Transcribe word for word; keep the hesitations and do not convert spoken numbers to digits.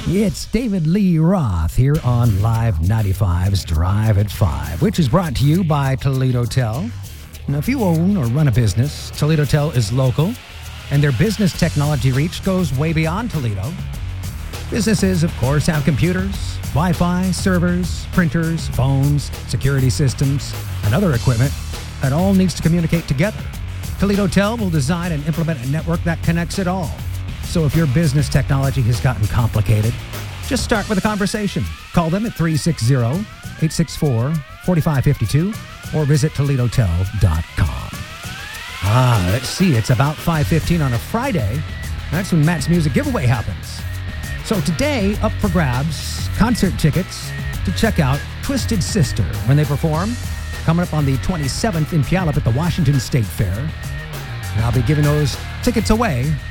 It's David Lee Roth here on Live ninety-five's Drive at five, which is brought to you by Toledo Tel. Now, if you own or run a business, Toledo Tel is local, and their business technology reach goes way beyond Toledo. Businesses, of course, have computers, Wi-Fi, servers, printers, phones, security systems, and other equipment that all needs to communicate together. Toledo Tel will design and implement a network that connects it all. So if your business technology has gotten complicated, just start with a conversation. Call them at three six zero, eight six four, four five five two or visit Toledo Tel dot com. Ah, let's see. It's about five fifteen on a Friday. That's when Matt's Music Giveaway happens. So today, up for grabs, concert tickets to check out Twisted Sister when they perform, coming up on the twenty-seventh in Puyallup at the Washington State Fair. And I'll be giving those tickets away